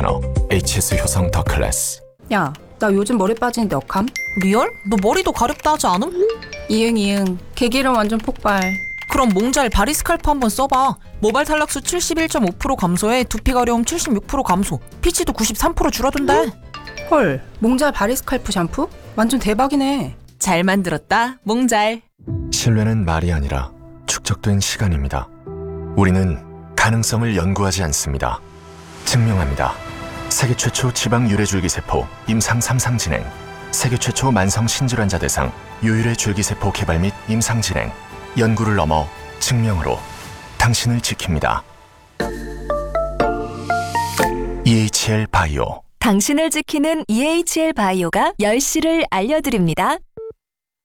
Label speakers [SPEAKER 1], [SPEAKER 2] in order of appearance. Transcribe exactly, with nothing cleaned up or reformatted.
[SPEAKER 1] 토너 에이치에스 효성 더 클래스.
[SPEAKER 2] 야, 나 요즘 머리 빠지는데 억함?
[SPEAKER 3] 리얼? 너 머리도 가렵다 하지 않음?
[SPEAKER 2] 이응 이응 개기름 완전 폭발.
[SPEAKER 3] 그럼 몽잘 바리스칼프 한번 써봐. 모발 탈락수 칠십일 점 오 퍼센트 감소에 두피 가려움 칠십육 퍼센트 감소, 피지도 구십삼 퍼센트 줄어든대.
[SPEAKER 2] 헐, 몽잘 바리스칼프 샴푸? 완전 대박이네.
[SPEAKER 3] 잘 만들었다, 몽잘.
[SPEAKER 1] 신뢰는 말이 아니라 축적된 시간입니다. 우리는 가능성을 연구하지 않습니다. 증명합니다. 세계 최초 지방 유래 줄기세포 임상 삼 상 진행, 세계 최초 만성 신질환자 대상 유일의 줄기세포 개발 및 임상 진행, 연구를 넘어 증명으로 당신을 지킵니다. 이에이치엘 바이오.
[SPEAKER 4] 당신을 지키는 이에이치엘 바이오가 열 시를 알려드립니다.